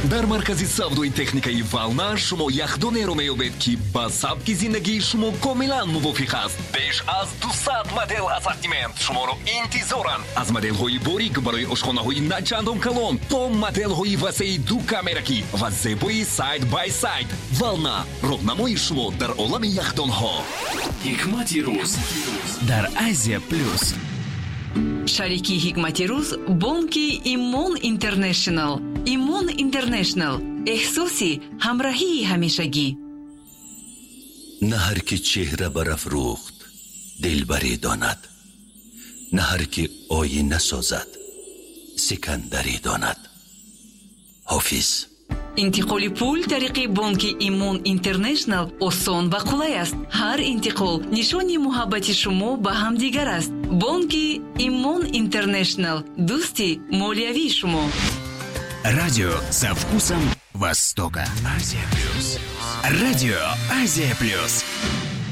дар маркази савдои техникаи Вална шумо яхдонеро меёбед ки ба сабки зиндагии шумо комилан мувофиқ аст. беш аз 200 модел ассортимент шуморо интизоранд. аз моделҳои борик барои ошхонаҳои начандон калон то моделҳои васеи ду камеракӣ ва зебои сайд бай сайд. Вална роҳнамои шумо дар олами яхдонҳо. ҳикмати рӯз дар Азия плюс. шарики ҳикмати рӯз бонки Имон Интернешнл. Имон Интернешнл эҳсоси ҳамроҳии ҳамешагӣ. نه هر که چهره برافروخت دلبری داند، نه هر که آینه سازد سکندری داند. حافظ. интиқоли пул тариқи бонки Имон Интернешнл осон ва қулай аст. ҳар интиқол нишони муҳаббати шумо ба ҳамдигар аст. бонки Имон Интернешнл дӯсти молиявии шумо. Радио со вкусом Востока. Азия плюс. Радио Азия плюс.